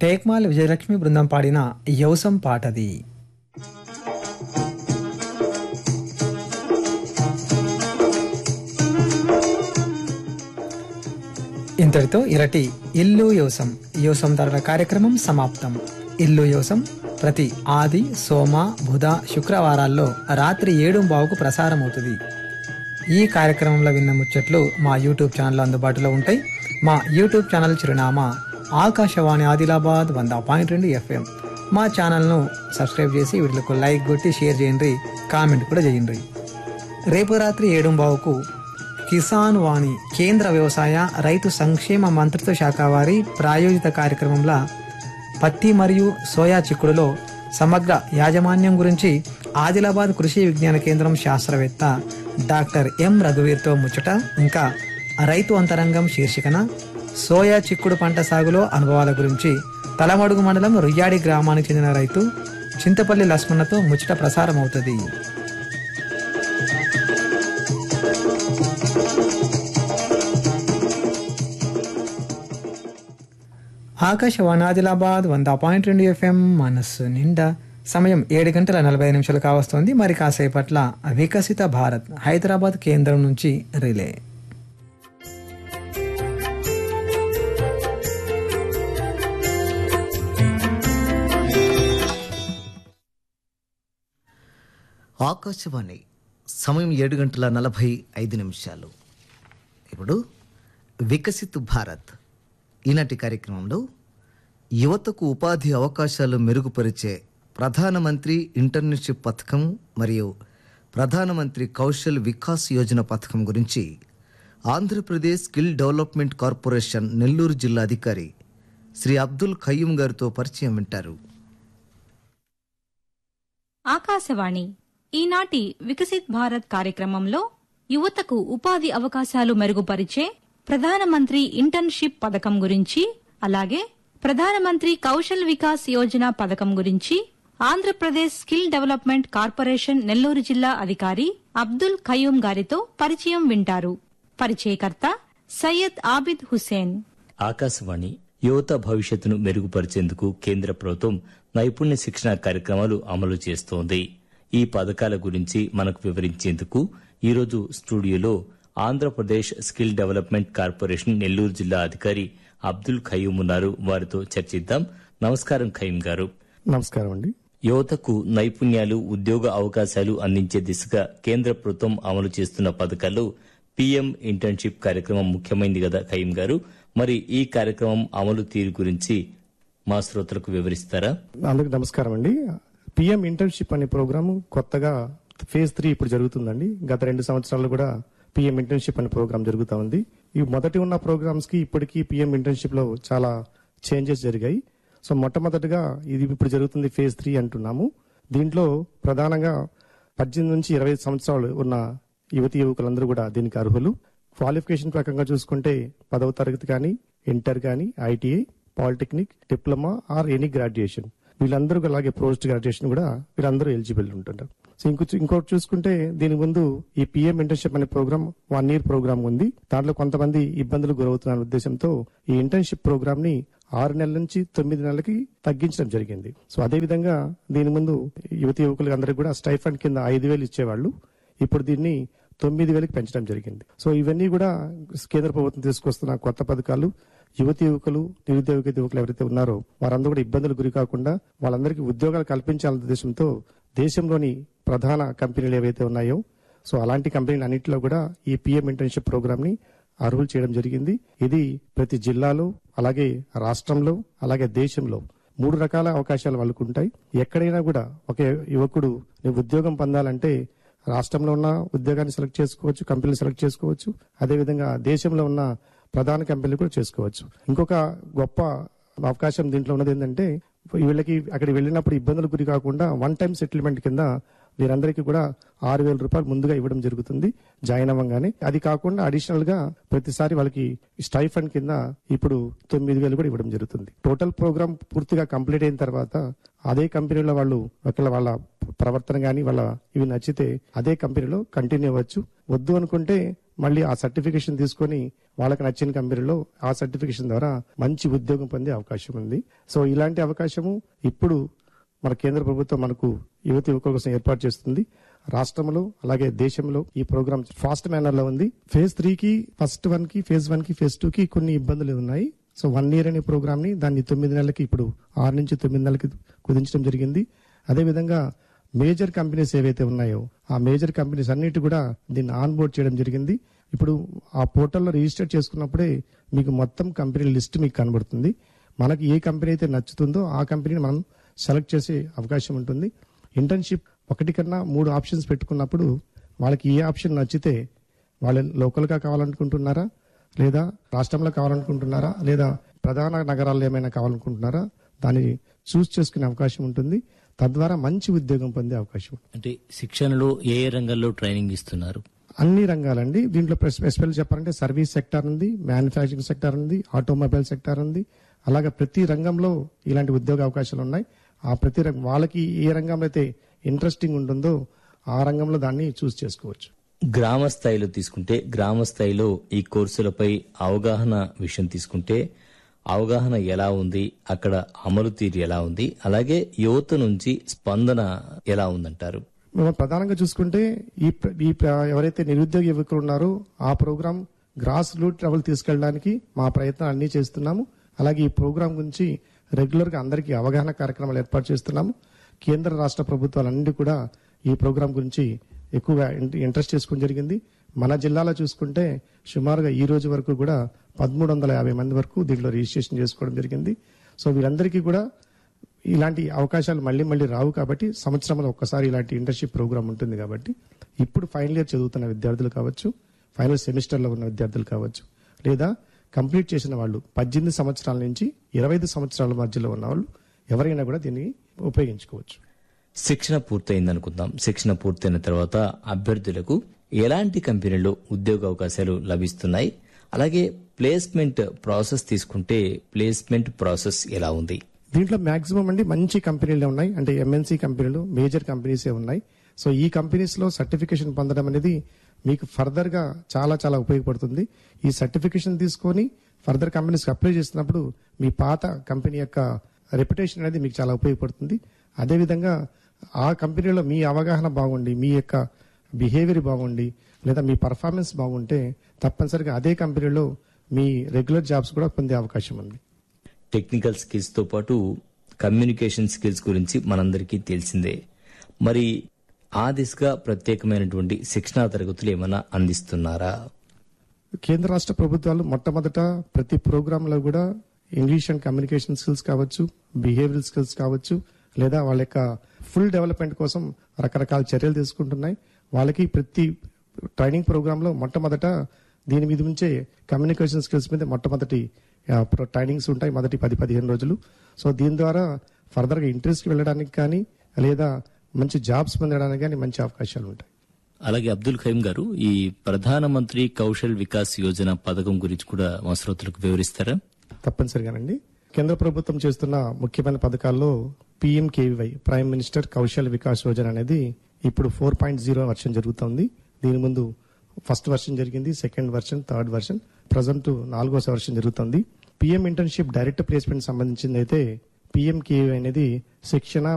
టేక్మాల్ విజయలక్ష్మి బృందం పాడిన యవసం పాటది. ఇంతటితో ఇరటి ఇల్లు యోసం ధరల కార్యక్రమం సమాప్తం. ఇల్లు యోసం ప్రతి ఆది, సోమ, బుధ, శుక్రవారాల్లో రాత్రి 7:15కు ప్రసారం అవుతుంది. ఈ కార్యక్రమంలో విన్న ముచ్చట్లు మా యూట్యూబ్ ఛానల్లో అందుబాటులో ఉంటాయి. మా యూట్యూబ్ ఛానల్ చిరునామా ఆకాశవాణి ఆదిలాబాద్ 100.2 FM. మా ఛానల్ను సబ్స్క్రైబ్ చేసి వీటికి లైక్ కొట్టి షేర్ చేయండి, కామెంట్ కూడా చేయండి. రేపు రాత్రి 7:15కు కిసాన్ వాణి కేంద్ర వ్యవసాయ రైతు సంక్షేమ మంత్రిత్వ శాఖ వారి ప్రాయోజిత కార్యక్రమంలో పత్తి మరియు సోయా చిక్కుడులో సమగ్ర యాజమాన్యం గురించి ఆదిలాబాద్ కృషి విజ్ఞాన కేంద్రం శాస్త్రవేత్త డాక్టర్ ఎం రఘువీర్తో ముచ్చట, ఇంకా రైతు అంతరంగం శీర్షికన సోయా చిక్కుడు పంట సాగులో అనుభవాల గురించి తలమడుగు మండలం రుయ్యాడి గ్రామానికి చెందిన రైతు చింతపల్లి లక్ష్మణతో ముచ్చట ప్రసారం అవుతుంది. ఆకాశవాణి ఆదిలాబాద్ 100.2 FM మనస్సు నిండా. సమయం 7:45 కావస్తోంది. మరి కాసేపట్ల వికసిత భారత్ హైదరాబాద్ కేంద్రం నుంచి రిలే. ఆకాశవాణి సమయం 7:45. ఇప్పుడు వికసిత్ భారత్ ఈనాటి కార్యక్రమంలో యువతకు ఉపాధి అవకాశాలు మెరుగుపరిచే ప్రధానమంత్రి ఇంటర్న్షిప్ పథకం మరియు ప్రధానమంత్రి కౌశల్ వికాస్ యోజన పథకం గురించి Andhra Pradesh skill development corporation Nellore జిల్లా అధికారి శ్రీ అబ్దుల్ ఖయ్యూమ్ గారితో పరిచయం వింటారు. ఆకాశవాణి ఈనాటి వికసిత్ భారత్ కార్యక్రమంలో యువతకు ఉపాధి అవకాశాలు మెరుగుపరిచే ప్రధానమంత్రి ఇంటర్న్షిప్ పథకం గురించి, అలాగే ప్రధానమంత్రి కౌశల్ వికాస్ యోజన పథకం గురించి Andhra Pradesh skill development corporation Nellore జిల్లా అధికారి అబ్దుల్ ఖయ్యూమ్ గారితో పరిచయం వింటారు. పరిచయకర్త సయ్యద్ ఆబిద్ హుసేన్. ఆకాశవాణి యువత భవిష్యత్తును మెరుగుపరిచేందుకు కేంద్ర ప్రభుత్వం నైపుణ్య శిక్షణ కార్యక్రమాలు అమలు చేస్తోంది. ఈ పథకాల గురించి మనకు వివరించేందుకు ఈరోజు స్టూడియోలో Andhra Pradesh skill development corporation Nellore జిల్లా అధికారి అబ్దుల్ ఖయ్యూమ్ ఉన్నారు. వారితో చర్చిద్దాం. నమస్కారం ఖయ్యూమ్ గారు. నమస్కారం అండి. యువతకు నైపుణ్యాలు, ఉద్యోగ అవకాశాలు అందించే దిశగా కేంద్ర ప్రభుత్వం అమలు చేస్తున్న పథకాల్లో పీఎం ఇంటర్న్షిప్ కార్యక్రమం ముఖ్యమైనది కదా ఖయ్యూమ్ గారు. మరి ఈ కార్యక్రమం అమలు తీరు గురించి మా శ్రోతలకు వివరిస్తారా? అందరికి నమస్కారం అండి. పీఎం ఇంటర్న్షిప్ అనే ప్రోగ్రామ్ కొత్తగా ఫేజ్ 3 ఇప్పుడు జరుగుతుందండి. గత 2 సంవత్సరాలు కూడా పీఎం ఇంటర్న్షిప్ అనే ప్రోగ్రామ్ జరుగుతా ఉంది. ఈ మొదటి ఉన్న ప్రోగ్రామ్స్ కి ఇప్పటికీ పీఎం ఇంటర్న్షిప్ లో చాలా చేంజెస్ జరిగాయి. సో మొట్టమొదటిగా ఇది ఇప్పుడు జరుగుతుంది ఫేజ్ 3 అంటున్నాము. దీంట్లో ప్రధానంగా 18 నుంచి 20 సంవత్సరాలు ఉన్న యువతి యువకులందరూ కూడా దీనికి అర్హులు. క్వాలిఫికేషన్ ప్రకారంగా చూసుకుంటే 10వ తరగతి కానీ, ఇంటర్ కానీ, ITI, polytechnic, diploma or any graduation, వీళ్ళందరూ అలాగే పోస్ట్ గ్రాడ్యుయేషన్ కూడా వీళ్ళందరూ ఎలిజిబుల్ ఉంటుంటారు. సో ఇంకోటి చూసుకుంటే దీని ముందు ఈ పీఎం ఇంటర్న్షిప్ అనే ప్రోగ్రామ్ 1 year ప్రోగ్రామ్ ఉంది. దాంట్లో కొంతమంది ఇబ్బందులు గురవుతున్న ఉద్దేశంతో ఈ ఇంటర్న్షిప్ ప్రోగ్రామ్ ని 6 నెలల నుంచి 9 నెలలకి తగ్గించడం జరిగింది. సో అదే విధంగా దీని ముందు యువతి యువకులు అందరికీ కూడా స్టైఫండ్ కింద 5,000 ఇచ్చేవాళ్ళు. ఇప్పుడు దీన్ని 9,000కి పెంచడం జరిగింది. సో ఇవన్నీ కూడా కేంద్ర ప్రభుత్వం తీసుకొస్తున్న కొత్త పథకాలు. యువతి యువకులు, నిరుద్యోగ యువకులు ఎవరైతే ఉన్నారో వారందరూ కూడా ఇబ్బందులు గురి కాకుండా వాళ్ళందరికీ ఉద్యోగాలు కల్పించాలనే ఉద్దేశంతో దేశంలోని ప్రధాన కంపెనీలు ఏవైతే ఉన్నాయో సో అలాంటి కంపెనీలు అన్నింటిలో కూడా ఈ పీఎం ఇంటర్న్షిప్ ప్రోగ్రామ్ ని అర్హులు చేయడం జరిగింది. ఇది ప్రతి జిల్లాలో, అలాగే రాష్ట్రంలో, అలాగే దేశంలో 3 రకాల అవకాశాలు వాళ్ళకు ఉంటాయి. ఎక్కడైనా కూడా ఒక యువకుడు ఉద్యోగం పొందాలంటే రాష్ట్రంలో ఉన్న ఉద్యోగాన్ని సెలెక్ట్ చేసుకోవచ్చు, కంపెనీలు సెలెక్ట్ చేసుకోవచ్చు. అదేవిధంగా దేశంలో ఉన్న ప్రధాన కంపెనీలు కూడా చేసుకోవచ్చు. ఇంకొక గొప్ప అవకాశం దీంట్లో ఉన్నది ఏంటంటే వీళ్ళకి అక్కడికి వెళ్ళినప్పుడు ఇబ్బందులు గురి కాకుండా 1 time సెటిల్మెంట్ కింద వీరందరికీ కూడా 6,000 రూపాయలు ముందుగా ఇవ్వడం జరుగుతుంది జాయిన్ అవ్వగానే. అది కాకుండా అడిషనల్ గా ప్రతిసారి వాళ్ళకి స్టైఫండ్ కింద ఇప్పుడు 9,000 కూడా ఇవ్వడం జరుగుతుంది. టోటల్ ప్రోగ్రామ్ పూర్తిగా కంప్లీట్ అయిన తర్వాత అదే కంపెనీలో వాళ్ళు ఒకవేళ వాళ్ళ ప్రవర్తన గానీ వాళ్ళ ఇవి నచ్చితే అదే కంపెనీలో కంటిన్యూ అవ్వచ్చు. వద్దు అనుకుంటే మళ్ళీ ఆ సర్టిఫికేషన్ తీసుకొని వాళ్ళకి నచ్చిన కంపెనీలో ఆ సర్టిఫికేషన్ ద్వారా మంచి ఉద్యోగం పొందే అవకాశం ఉంది. సో ఇలాంటి అవకాశము ఇప్పుడు మన కేంద్ర ప్రభుత్వం మనకు యువకుల కోసం ఏర్పాటు చేస్తుంది. రాష్ట్రంలో అలాగే దేశంలో ఈ ప్రోగ్రామ్ ఫాస్ట్ మేనర్ లో ఉంది. ఫేజ్ 3 కి ఫస్ట్ 1 కి ఫేజ్ 1 కి ఫేజ్ 2 కి కొన్ని ఇబ్బందులు ఉన్నాయి. సో 1 year అనే ప్రోగ్రామ్ ని దాన్ని 9 నెలలకి ఇప్పుడు 6 నుంచి 9 నెలలకి కుదించడం జరిగింది. అదేవిధంగా మేజర్ కంపెనీస్ ఏవైతే ఉన్నాయో ఆ మేజర్ కంపెనీస్ అన్నిటి కూడా దీన్ని ఆన్ బోర్డ్ చేయడం జరిగింది. ఇప్పుడు ఆ పోర్టల్లో రిజిస్టర్ చేసుకున్నప్పుడే మీకు మొత్తం కంపెనీ లిస్ట్ మీకు కనబడుతుంది. మనకి ఏ కంపెనీ అయితే నచ్చుతుందో ఆ కంపెనీని మనం సెలెక్ట్ చేసే అవకాశం ఉంటుంది. ఇంటర్న్షిప్ 1 కన్నా 3 ఆప్షన్స్ పెట్టుకున్నప్పుడు వాళ్ళకి ఏ ఆప్షన్ నచ్చితే వాళ్ళు లోకల్గా కావాలనుకుంటున్నారా, లేదా రాష్ట్రంలో కావాలనుకుంటున్నారా, లేదా ప్రధాన నగరాల్లో ఏమైనా కావాలనుకుంటున్నారా, దాన్ని చూస్ చేసుకునే అవకాశం ఉంటుంది. తద్వారా మంచి ఉద్యోగం పొందే అవకాశం. అంటే శిక్షణలో ఏ రంగాల్లో ట్రైనింగ్ ఇస్తున్నారు? అన్ని రంగాలండి. దీంట్లో స్పెషల్ చెప్పాలంటే సర్వీస్ సెక్టార్ ఉంది, మ్యానుఫ్యాక్చరింగ్ సెక్టార్ ఉంది, ఆటోమొబైల్ సెక్టార్ ఉంది. అలాగే ప్రతి రంగంలో ఇలాంటి ఉద్యోగ అవకాశాలు ఉన్నాయి. ఆ ప్రతి వాళ్ళకి ఏ రంగంలో అయితే ఇంట్రెస్టింగ్ ఉంటుందో ఆ రంగంలో దాన్ని చూస్ చేసుకోవచ్చు. గ్రామ స్థాయిలో తీసుకుంటే, గ్రామ స్థాయిలో ఈ కోర్సులపై అవగాహన విషయం తీసుకుంటే అవగాహన ఎలా ఉంది, అక్కడ అమలు తీరు ఎలా ఉంది, అలాగే యువత నుంచి స్పందన ఎలా ఉందంటారు? మనం ప్రధానంగా చూసుకుంటే ఎవరైతే నిరుద్యోగ యువకులు ఉన్నారో ఆ ప్రోగ్రామ్ గ్రాస్ రూట్ లెవెల్ తీసుకెళ్ళడానికి మా ప్రయత్నాలు అన్ని చేస్తున్నాము. అలాగే ఈ ప్రోగ్రామ్ గురించి రెగ్యులర్ గా అందరికీ అవగాహన కార్యక్రమాలు ఏర్పాటు చేస్తున్నాము. కేంద్ర రాష్ట్ర ప్రభుత్వాలన్నీ కూడా ఈ ప్రోగ్రామ్ గురించి ఎక్కువగా ఇంట్రెస్ట్ చేసుకోవడం జరిగింది. మన జిల్లాలో చూసుకుంటే సుమారుగా ఈ రోజు వరకు కూడా 1350 మంది వరకు దీంట్లో రిజిస్ట్రేషన్ చేసుకోవడం జరిగింది. సో వీరందరికీ కూడా ఇలాంటి అవకాశాలు మళ్ళీ మళ్ళీ రావు కాబట్టి సంవత్సరంలో ఒక్కసారి ఇలాంటి ఇంటర్న్షిప్ ప్రోగ్రామ్ ఉంటుంది కాబట్టి ఇప్పుడు ఫైనల్ ఇయర్ చదువుతున్న విద్యార్థులు కావచ్చు, ఫైనల్ సెమిస్టర్లో ఉన్న విద్యార్థులు కావచ్చు, లేదా కంప్లీట్ చేసిన వాళ్ళు 18 సంవత్సరాల నుంచి 25 సంవత్సరాల మధ్యలో ఉన్న వాళ్ళు ఎవరైనా కూడా దీన్ని ఉపయోగించుకోవచ్చు. శిక్షణ పూర్తయిందనుకుందాం. శిక్షణ పూర్తయిన తర్వాత అభ్యర్థులకు ఎలాంటి కంపెనీల్లో ఉద్యోగ అవకాశాలు లభిస్తున్నాయి? అలాగే ప్లేస్మెంట్ ప్రాసెస్ తీసుకుంటే ప్లేస్మెంట్ ప్రాసెస్ ఎలా ఉంది? దీంట్లో మాక్సిమం అండి మంచి కంపెనీలే ఉన్నాయి. అంటే ఎంఎన్సీ కంపెనీలు, మేజర్ కంపెనీసే ఉన్నాయి. సో ఈ కంపెనీస్ లో సర్టిఫికేషన్ పొందడం అనేది మీకు ఫర్దర్ గా చాలా చాలా ఉపయోగపడుతుంది. ఈ సర్టిఫికేషన్ తీసుకొని ఫర్దర్ కంపెనీస్ అప్లై చేసినప్పుడు మీ పాత కంపెనీ యొక్క రెప్యుటేషన్ అనేది మీకు చాలా ఉపయోగపడుతుంది. అదేవిధంగా ఆ కంపెనీలో మీ అవగాహన బాగుండి, మీ యొక్క బిహేవియర్ బాగుండి, లేదా మీ పర్ఫార్మెన్స్ బాగుంటే తప్పనిసరిగా అదే కంపెనీలో మీ రెగ్యులర్ జాబ్స్ కూడా పొందే అవకాశం ఉంది. టెక్నికల్ స్కిల్స్ తో పాటు కమ్యూనికేషన్ స్కిల్స్ గురించి మనందరికీ తెలిసిందే. మరి ఆ దిశగా ప్రత్యేకమైనటువంటి శిక్షణా తరగతులు ఏమైనా అందిస్తున్నారా? కేంద్ర రాష్ట్ర ప్రభుత్వాలు మొట్టమొదట ప్రతి ప్రోగ్రామ్ లో కూడా ఇంగ్లీష్ అండ్ కమ్యూనికేషన్ స్కిల్స్ కావచ్చు, బిహేవియరల్ స్కిల్స్ కావచ్చు, లేదా వాళ్ళ యొక్క ఫుల్ డెవలప్మెంట్ కోసం రకరకాల చర్యలు తీసుకుంటున్నాయి. వాళ్ళకి ప్రతి ట్రైనింగ్ ప్రోగ్రామ్ లో మొట్టమొదట దీని మీద నుంచే కమ్యూనికేషన్ స్కిల్స్ మీద మొట్టమొదటి ట్రైనింగ్స్ ఉంటాయి, మొదటి 10-15 రోజులు. సో దీని ద్వారా ఫర్దర్ గా ఇంట్రెస్ట్ వెళ్ళడానికి కానీ లేదా మంచి జాబ్స్ పొందడానికి కానీ మంచి అవకాశాలు ఉంటాయి. అలాగే అబ్దుల్ ఖయీం గారు, ఈ ప్రధానమంత్రి కౌశల్ వికాస్ యోజన పథకం గురించి కూడా మా శ్రోతలకు వివరిస్తారా? తప్పనిసరిగానండి. కేంద్ర ప్రభుత్వం చేస్తున్న ముఖ్యమైన పథకాల్లో PMKVY, prime minister Kaushal Vikas Yojana అనేది ఇప్పుడు 4.0 వర్షన్ జరుగుతోంది. దీని ముందు ఫస్ట్ వర్షన్ జరిగింది, second version, third version, present 4వ వర్షన్ జరుగుతుంది. PM ఇంటర్న్షిప్ డైరెక్ట్ ప్లేస్మెంట్ సంబంధించింది అయితే PMKVY అనేది శిక్షణ